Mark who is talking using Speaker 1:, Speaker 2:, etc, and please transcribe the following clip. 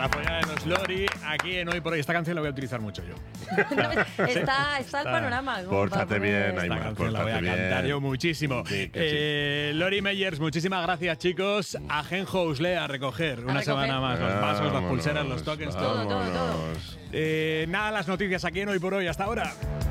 Speaker 1: Para apoyar a los Lori aquí en Hoy por Hoy. Esta canción la voy a utilizar mucho yo.
Speaker 2: Está el panorama.
Speaker 3: Pórtate bien,
Speaker 1: Esta
Speaker 3: Aimar,
Speaker 1: canción la voy a
Speaker 3: pórtate
Speaker 1: cantar
Speaker 3: bien.
Speaker 1: yo muchísimo.
Speaker 3: Sí, que
Speaker 1: Lori Meyers, muchísimas gracias, chicos. A Genjo Usle a recoger una
Speaker 2: recoger.
Speaker 1: semana más. Los vasos, las
Speaker 3: Vámonos,
Speaker 1: pulseras, los tokens, todo.
Speaker 2: todo.
Speaker 3: vámonos.
Speaker 1: Nada, las noticias aquí en Hoy por Hoy. Hasta ahora.